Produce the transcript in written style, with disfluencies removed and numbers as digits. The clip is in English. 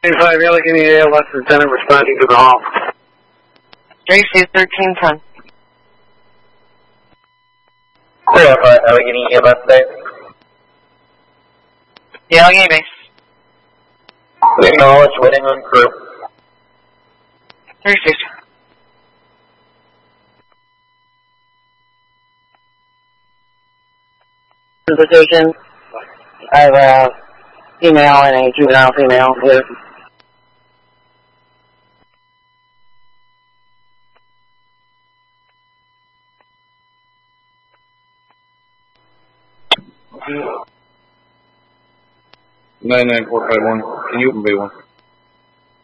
5 Allegheny ALS Lieutenant responding to the hall. Tracy, 1310. Clear 5 Allegheny ALS base. The Allegheny base. We acknowledge waiting on crew. 36. Position. I have a female and a juvenile female here. $99451. Can you open bay 1?